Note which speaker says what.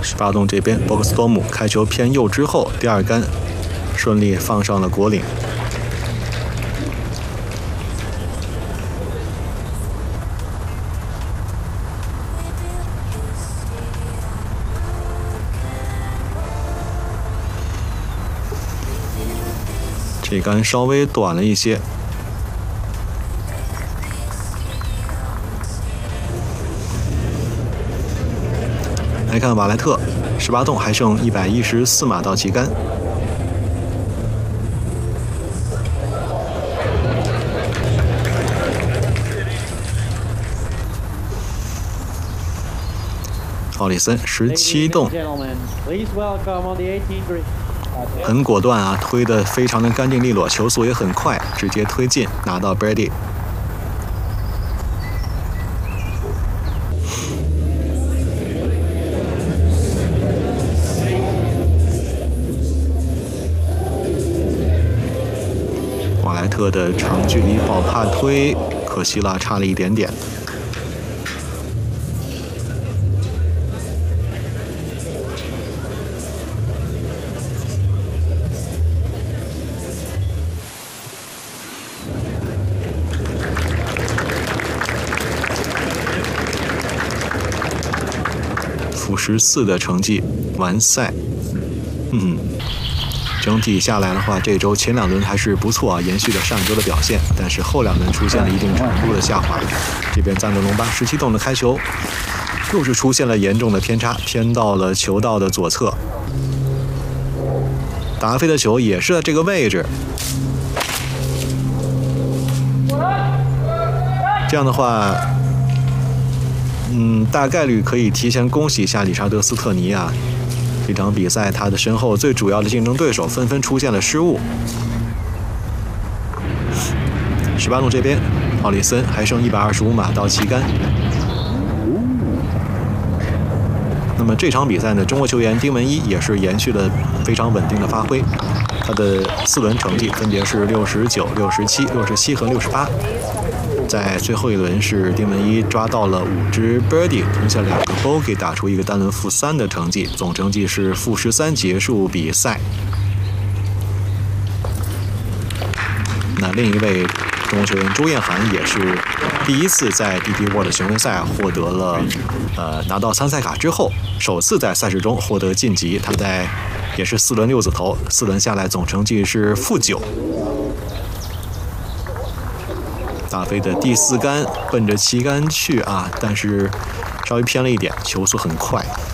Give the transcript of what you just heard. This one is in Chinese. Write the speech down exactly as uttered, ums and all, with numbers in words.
Speaker 1: 十八洞这边，博克斯多姆开球偏右之后，第二杆顺利放上了果岭。这杆稍微短了一些。来看瓦莱特，十八洞还剩一百一十四码到旗杆。奥里森十七洞。很果断啊，推得非常的干净利落，球速也很快，直接推进拿到 Brady。瓦莱特的长距离保帕推，可惜了，差了一点点。负十四的成绩完赛。嗯，整体下来的话，这周前两轮还是不错啊，延续了上周的表现，但是后两轮出现了一定程度的下滑。这边赞德隆巴十七洞的开球，又是出现了严重的偏差，偏到了球道的左侧。达菲的球也是在这个位置。这样的话，嗯，大概率可以提前恭喜一下理查德·斯特尼啊。这场比赛他的身后最主要的竞争对手纷纷出现了失误。十八洞这边，奥里森还剩一百二十五码到旗杆。那么这场比赛呢，中国球员丁文一也是延续了非常稳定的发挥，他的四轮成绩分别是六十九、六十七、六十七和六十八。在最后一轮是丁文一抓到了五支 birdie， 吞下两个 bogey， 打出一个单轮负三的成绩，总成绩是负十三结束比赛。那另一位中国球员周彦涵也是第一次在 D P World 巡回赛获得了呃拿到参赛卡之后，首次在赛事中获得晋级。他在也是四轮六字头，四轮下来总成绩是负九。大飞的第四杆奔着旗杆去啊，但是稍微偏了一点，球速很快。